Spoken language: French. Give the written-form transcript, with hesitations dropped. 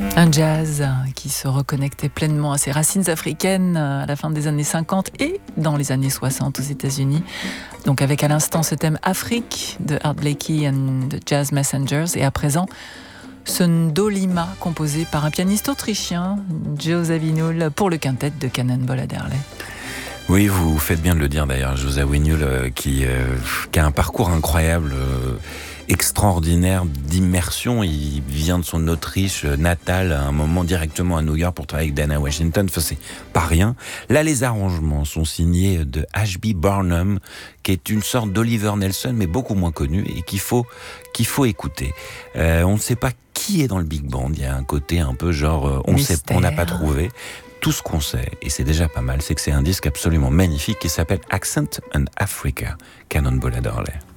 Un jazz qui se reconnectait pleinement à ses racines africaines à la fin des années 50 et dans les années 60 aux États-Unis. Donc avec à l'instant ce thème Afrique de Art Blakey and the Jazz Messengers et à présent ce Ndolima composé par un pianiste autrichien, Joe Zawinul, pour le quintet de Cannonball Adderley. Oui, vous faites bien de le dire d'ailleurs, Joe Zawinul qui a un parcours incroyable, extraordinaire d'immersion. Il vient de son Autriche natale à un moment directement à New York pour travailler avec Dana Washington. Enfin, c'est pas rien. Là, les arrangements sont signés de H.B. Barnum, qui est une sorte d'Oliver Nelson, mais beaucoup moins connu et qu'il faut écouter. On ne sait pas qui est dans le big band. Il y a un côté un peu genre, on n'a pas trouvé. Tout ce qu'on sait, et c'est déjà pas mal, c'est que c'est un disque absolument magnifique qui s'appelle Accent and Africa, Cannonball Adderley.